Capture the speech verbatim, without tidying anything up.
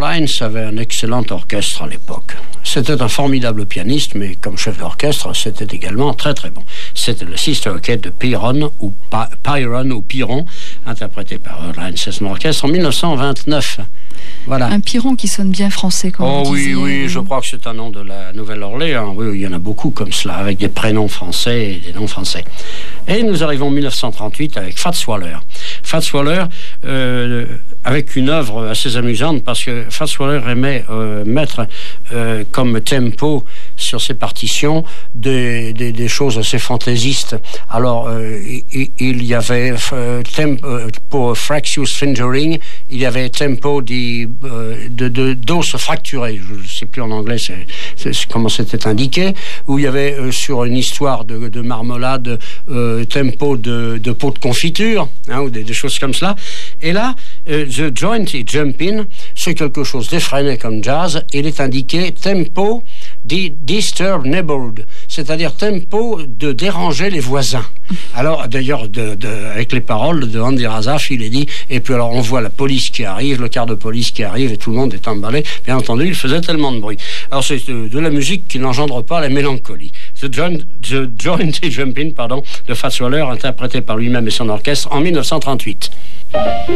Hines avait un excellent orchestre à l'époque. C'était un formidable pianiste, mais comme chef d'orchestre, c'était également très très bon. C'était le Sister Orchestre de Pyrrhon ou pa- Pyrrhon ou Piron, interprété par Earl Hines et son orchestre en dix-neuf cent vingt-neuf. Voilà. Un Piron qui sonne bien français, comme oh, vous oui, disiez. oui, je crois que c'est un nom de la Nouvelle-Orléans. Oui, oui, il y en a beaucoup comme cela, avec des prénoms français et des noms français. Et nous arrivons en dix-neuf cent trente-huit avec Fats Waller. Fats Waller, euh, avec une œuvre assez amusante, parce que Fats Waller aimait euh, mettre euh, comme tempo sur ses partitions des, des, des choses assez fantaisistes. Alors, euh, il, il y avait euh, tempo, euh, pour Fractious Fingering, il y avait tempo di, euh, de, de d'os fracturés, je ne sais plus en anglais c'est, c'est, c'est comment c'était indiqué, où il y avait euh, sur une histoire de, de marmelade euh, tempo de, de pot de confiture, hein, ou des, des choses comme cela. Et là, euh, The Joint et Jump In, c'est quelque chose d'effréné comme jazz. Il est indiqué tempo di disturb neighborhood, c'est-à-dire tempo de déranger les voisins. Alors d'ailleurs, de, de, avec les paroles de Andy Razaf, il est dit, et puis alors on voit la police qui arrive, le quart de police qui arrive, et tout le monde est emballé. Bien entendu, il faisait tellement de bruit. Alors c'est de, de la musique qui n'engendre pas la mélancolie. The Joint, The Joint et Jump In, pardon, de Fats Waller, interprété par lui-même et son orchestre en dix-neuf cent trente-huit.